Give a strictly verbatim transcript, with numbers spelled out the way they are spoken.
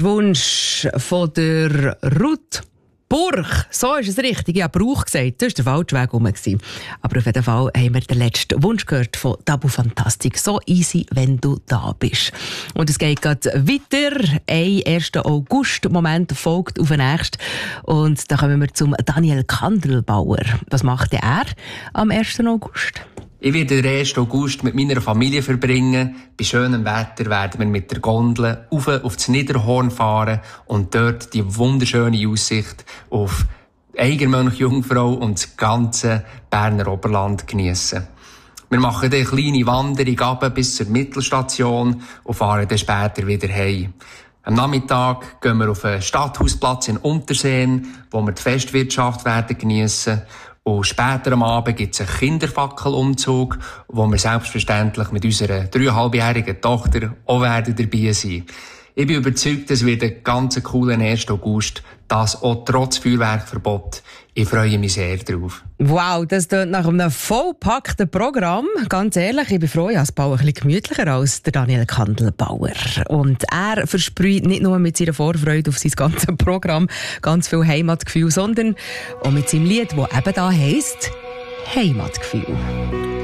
Der Wunsch von der Ruth Burch, so ist es richtig. Ich habe Brauch gesagt, das war der falsche Weg herum. Aber auf jeden Fall haben wir den letzten Wunsch gehört von Tabu Fantastik. So easy, wenn du da bist. Und es geht gerade weiter. Ein erster August-Moment folgt auf den nächsten. Und da kommen wir zum Daniel Kandelbauer. Was macht er am ersten August? Ich werde den ersten August mit meiner Familie verbringen. Bei schönem Wetter werden wir mit der Gondel auf, auf das Niederhorn fahren und dort die wunderschöne Aussicht auf Eigermönch, Jungfrau und das ganze Berner Oberland geniessen. Wir machen dann eine kleine Wanderung runter bis zur Mittelstation und fahren dann später wieder heim. Am Nachmittag gehen wir auf den Stadthausplatz in Unterseen, wo wir die Festwirtschaft werden geniessen. Und später am Abend gibt es einen Kinderfackelumzug, wo wir selbstverständlich mit unserer dreieinhalbjährigen Tochter auch werden dabei sein. Ich bin überzeugt, es wird ein ganz cooler erster August, das auch trotz Feuerwerkverbot. Ich freue mich sehr drauf. Wow, das klingt nach einem vollpackten Programm. Ganz ehrlich, ich bin froh, ich habe es ein bisschen gemütlicher als der Daniel Kandelbauer. Und er versprüht nicht nur mit seiner Vorfreude auf sein ganzes Programm ganz viel Heimatgefühl, sondern auch mit seinem Lied, das eben da heisst Heimatgefühl.